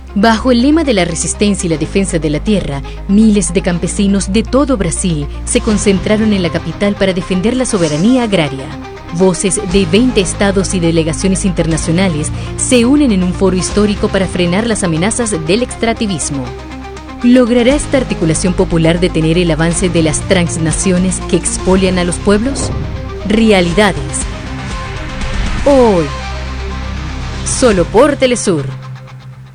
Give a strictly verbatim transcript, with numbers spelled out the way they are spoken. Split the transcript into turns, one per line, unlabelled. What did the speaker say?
Bajo el lema de la resistencia y la defensa de la tierra, miles de campesinos de todo Brasil se concentraron en la capital para defender la soberanía agraria. Voces de veinte estados y delegaciones internacionales se unen en un foro histórico para frenar las amenazas del extractivismo. ¿Logrará esta articulación popular detener el avance de las transnaciones que expolian a los pueblos? Realidades. Hoy, solo por Telesur.